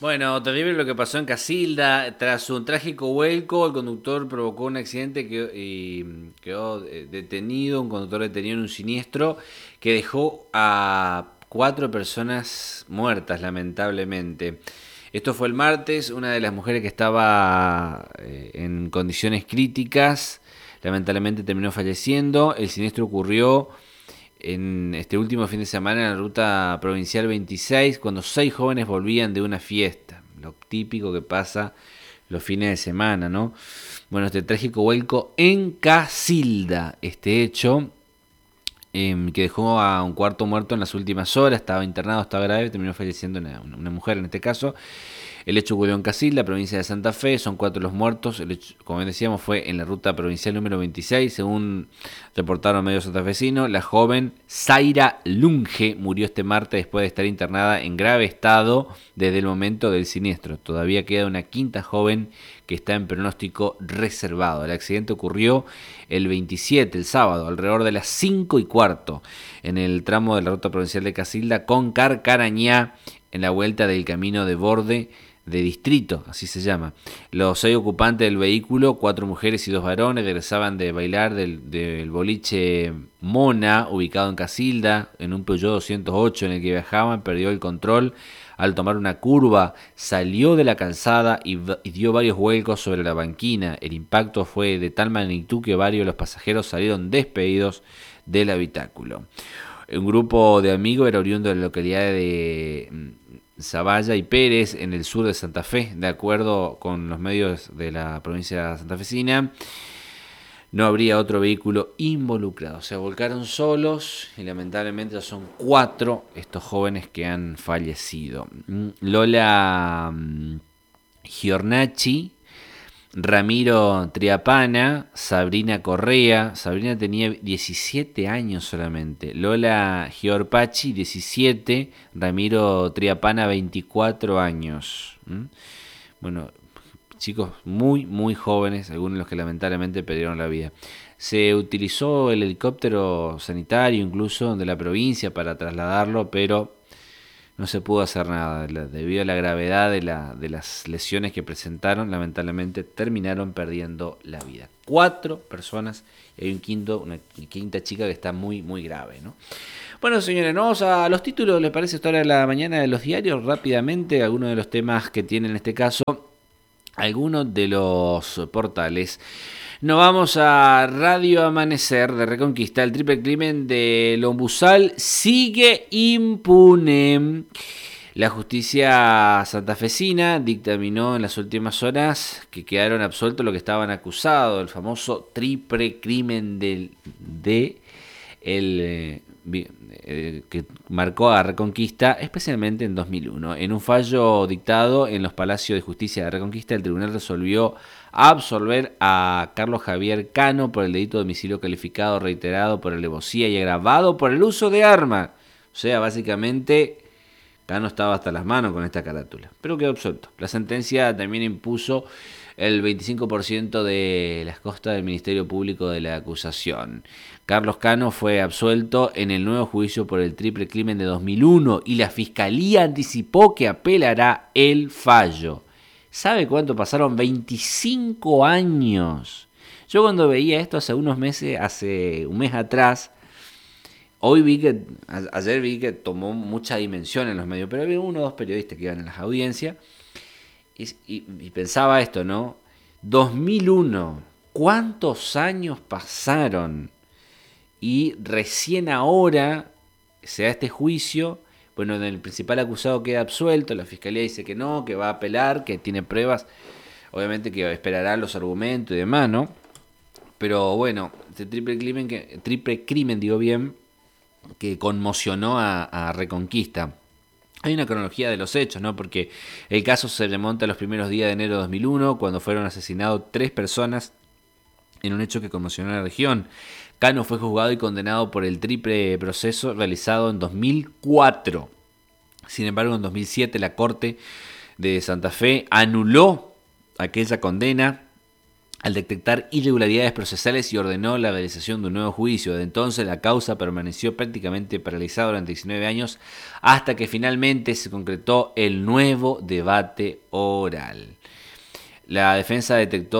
Bueno, terrible lo que pasó en Casilda. Tras un trágico vuelco, el conductor provocó un accidente y quedó detenido, un conductor detenido en un siniestro que dejó a 4 personas muertas, lamentablemente. Esto fue el martes, una de las mujeres que estaba en condiciones críticas, lamentablemente terminó falleciendo. El siniestro ocurrió en este último fin de semana en la ruta provincial 26, cuando 6 jóvenes volvían de una fiesta. Lo típico que pasa los fines de semana, ¿no? Bueno, este trágico vuelco en Casilda. Este hecho que dejó a un cuarto muerto en las últimas horas, estaba internado, estaba grave, terminó falleciendo una mujer en este caso. El hecho ocurrió en Casilda, provincia de Santa Fe, son 4 los muertos. El hecho, como decíamos, fue en la ruta provincial número 26, según reportaron medios santafesinos. La joven Zaira Lunge murió este martes después de estar internada en grave estado desde el momento del siniestro. Todavía queda una quinta joven que está en pronóstico reservado. El accidente ocurrió el 27, el sábado, alrededor de las 5:15, en el tramo de la ruta provincial de Casilda con Carcarañá, en la vuelta del camino de borde de distrito, así se llama. Los 6 ocupantes del vehículo, 4 mujeres y 2 varones, regresaban de bailar del boliche Mona, ubicado en Casilda, en un Peugeot 208 en el que viajaban. Perdió el control al tomar una curva, salió de la calzada y dio varios vuelcos sobre la banquina. El impacto fue de tal magnitud que varios de los pasajeros salieron despedidos del habitáculo. Un grupo de amigos era oriundo de la localidad de Zavalla y Pérez, en el sur de Santa Fe. De acuerdo con los medios de la provincia santafesina, no habría otro vehículo involucrado. Se volcaron solos y lamentablemente ya son 4 estos jóvenes que han fallecido. Lola Giornachi, Ramiro Triapana, Sabrina Correa. Sabrina tenía 17 años solamente. Lola Giorpachi, 17. Ramiro Triapana, 24 años. Bueno, chicos muy, muy jóvenes, algunos de los que lamentablemente perdieron la vida. Se utilizó el helicóptero sanitario incluso de la provincia para trasladarlo, pero no se pudo hacer nada. Debido a la gravedad de las lesiones que presentaron, lamentablemente terminaron perdiendo la vida. 4 personas y hay una quinta chica que está muy, muy grave, ¿no? Bueno, señores, vamos a los títulos, ¿les parece? Esta hora de la mañana de los diarios, rápidamente, algunos de los temas que tienen en este caso algunos de los portales. Nos vamos a Radio Amanecer de Reconquista. El triple crimen de Lombusal sigue impune. La justicia santafesina dictaminó en las últimas horas que quedaron absueltos los que estaban acusados, el famoso triple crimen que marcó a Reconquista, especialmente en 2001. En un fallo dictado en los Palacios de Justicia de Reconquista, el tribunal resolvió absolver a Carlos Javier Cano por el delito de homicidio calificado reiterado por alevosía y agravado por el uso de arma. O sea, básicamente Cano estaba hasta las manos con esta carátula, pero quedó absuelto. La sentencia también impuso el 25% de las costas del Ministerio Público de la acusación. Carlos Cano fue absuelto en el nuevo juicio por el triple crimen de 2001 y la Fiscalía anticipó que apelará el fallo. ¿Sabe cuánto pasaron? 25 años. Yo cuando veía esto hace un mes atrás, ayer vi que tomó mucha dimensión en los medios, pero había 1 o 2 periodistas que iban en las audiencias y pensaba esto, ¿no? 2001, ¿cuántos años pasaron? Y recién ahora se da este juicio. Bueno, el principal acusado queda absuelto, la fiscalía dice que no, que va a apelar, que tiene pruebas, obviamente que esperará los argumentos y demás, ¿no? Pero bueno, este triple crimen, digo bien, que conmocionó a Reconquista. Hay una cronología de los hechos, ¿no? Porque el caso se remonta a los primeros días de enero de 2001, cuando fueron asesinados 3 personas en un hecho que conmocionó a la región. Cano fue juzgado y condenado por el triple proceso realizado en 2004. Sin embargo, en 2007 la Corte de Santa Fe anuló aquella condena al detectar irregularidades procesales y ordenó la realización de un nuevo juicio. Desde entonces la causa permaneció prácticamente paralizada durante 19 años hasta que finalmente se concretó el nuevo debate oral. La defensa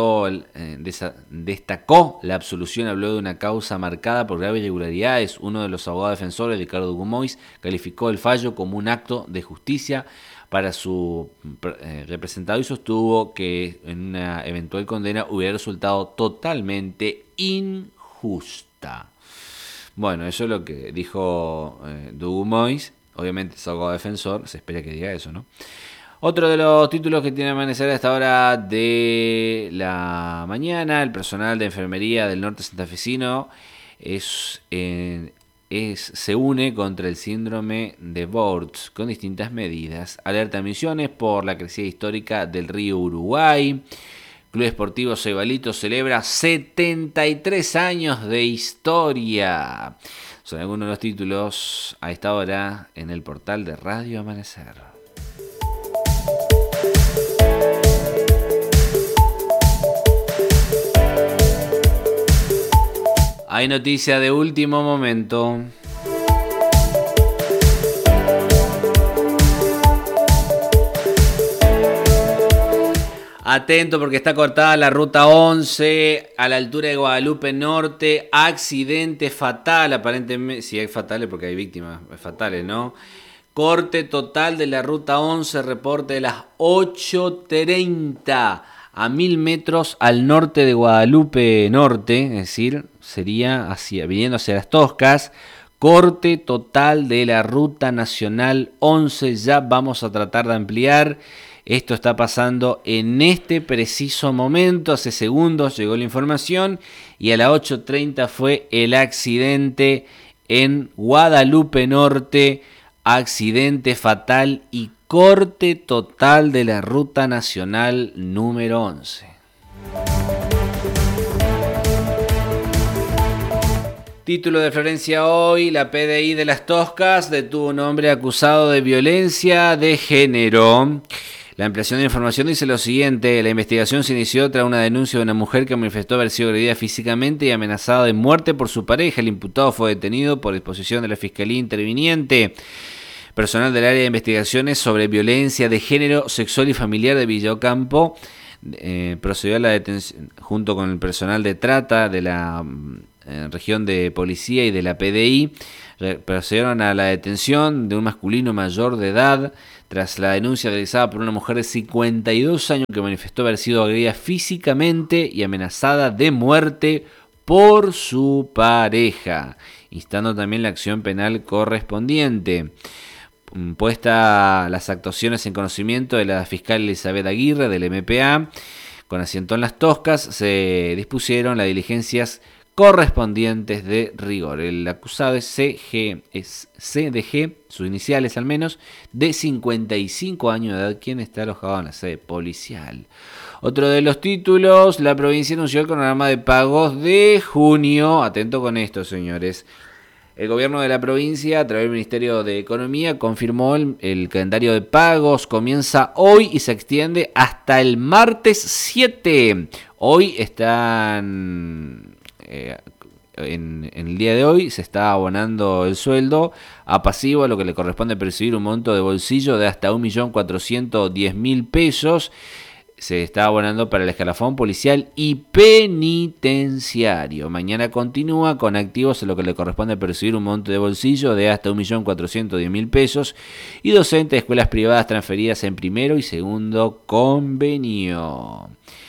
destacó la absolución, habló de una causa marcada por graves irregularidades. Uno de los abogados defensores, Ricardo Dugumois, calificó el fallo como un acto de justicia para su representado y sostuvo que en una eventual condena hubiera resultado totalmente injusta. Bueno, eso es lo que dijo Dugumois. Obviamente es abogado defensor, se espera que diga eso, ¿no? Otro de los títulos que tiene Amanecer a esta hora de la mañana: el personal de enfermería del norte santafesino se une contra el síndrome de Bortz con distintas medidas. Alerta Misiones por la crecida histórica del río Uruguay. Club Esportivo Cebalito celebra 73 años de historia. Son algunos de los títulos a esta hora en el portal de Radio Amanecer. Hay noticia de último momento. Atento porque está cortada la ruta 11 a la altura de Guadalupe Norte. Accidente fatal, aparentemente. Si hay fatales porque hay víctimas fatales, ¿no? Corte total de la ruta 11, reporte de las 8:30 a 1000 metros al norte de Guadalupe Norte, es decir, sería viniendo hacia Las Toscas. Corte total de la ruta nacional 11, ya vamos a tratar de ampliar. Esto está pasando en este preciso momento, hace segundos llegó la información y a las 8:30 fue el accidente en Guadalupe Norte, accidente fatal y corte total de la ruta nacional número 11. Título de Florencia hoy: la PDI de Las Toscas detuvo a un hombre acusado de violencia de género. La ampliación de información dice lo siguiente: la investigación se inició tras una denuncia de una mujer que manifestó haber sido agredida físicamente y amenazada de muerte por su pareja. El imputado fue detenido por disposición de la Fiscalía Interviniente. Personal del área de investigaciones sobre violencia de género, sexual y familiar de Villa Ocampo procedió a la detención junto con el personal de trata de la región de policía y de la PDI. Procedieron a la detención de un masculino mayor de edad tras la denuncia realizada por una mujer de 52 años que manifestó haber sido agredida físicamente y amenazada de muerte por su pareja, instando también la acción penal correspondiente. Puesta las actuaciones en conocimiento de la fiscal Elizabeth Aguirre del MPA, con asiento en Las Toscas, se dispusieron las diligencias correspondientes de rigor. El acusado es CDG, sus iniciales al menos, de 55 años de edad, quien está alojado en la sede policial. Otro de los títulos: la provincia anunció el cronograma de pagos de junio. Atento con esto, señores. El gobierno de la provincia, a través del Ministerio de Economía, confirmó el calendario de pagos. Comienza hoy y se extiende hasta el martes 7. Hoy están... En el día de hoy se está abonando el sueldo a pasivo, a lo que le corresponde percibir un monto de bolsillo de hasta 1.410.000 pesos. Se está abonando para el escalafón policial y penitenciario. Mañana continúa con activos, a lo que le corresponde percibir un monto de bolsillo de hasta 1.410.000 pesos y docentes de escuelas privadas transferidas en primero y segundo convenio.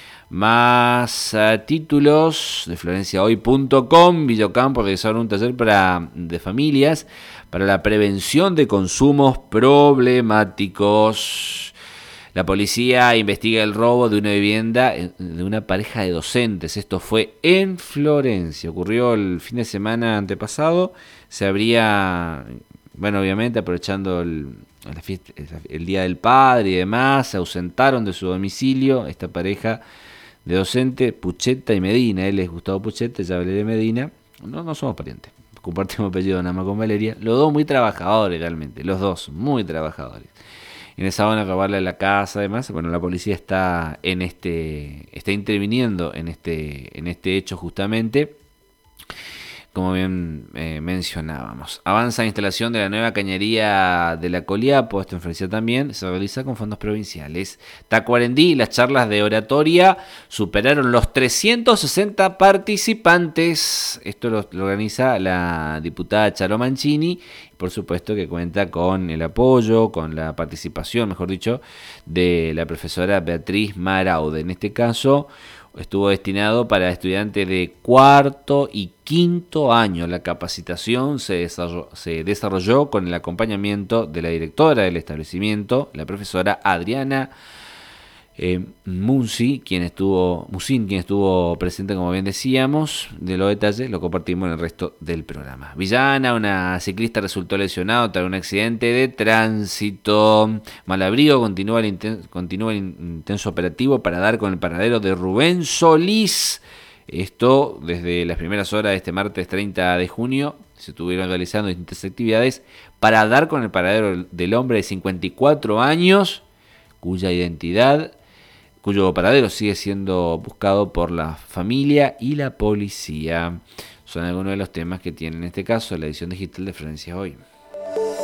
Más títulos de florenciahoy.com. Villa Ocampo realizaron un taller de familias para la prevención de consumos problemáticos. La policía investiga el robo de una vivienda de una pareja de docentes. Esto fue en Florencia. Ocurrió el fin de semana antepasado. Se habría, obviamente aprovechando el Día del Padre y demás, se ausentaron de su domicilio esta pareja de docente, Pucheta y Medina. Él es Gustavo Pucheta, ella Valeria Medina. No somos parientes, compartimos apellido nada más con Valeria. Los dos muy trabajadores realmente, los dos muy trabajadores. ingresaban a robarle la casa, además. Bueno, la policía está está interviniendo en este hecho justamente, como bien mencionábamos. Avanza la instalación de la nueva cañería de la Coliapo, esto en Francia también, se realiza con fondos provinciales. Tacuarembí, las charlas de oratoria superaron los 360 participantes. Esto lo organiza la diputada Charo Mancini, por supuesto que cuenta con el apoyo, con la participación, mejor dicho, de la profesora Beatriz Maraude. En este caso, estuvo destinado para estudiantes de cuarto y quinto año. La capacitación se desarrolló con el acompañamiento de la directora del establecimiento, la profesora Adriana Musin, quien estuvo presente, como bien decíamos. De los detalles lo compartimos en el resto del programa. Villana, una ciclista resultó lesionada tras un accidente de tránsito. Malabrigo continúa el intenso operativo para dar con el paradero de Rubén Solís. Esto desde las primeras horas de este martes 30 de junio. Se estuvieron realizando distintas actividades para dar con el paradero del hombre de 54 años, cuyo paradero sigue siendo buscado por la familia y la policía. Son algunos de los temas que tiene en este caso la edición digital de Francia Hoy.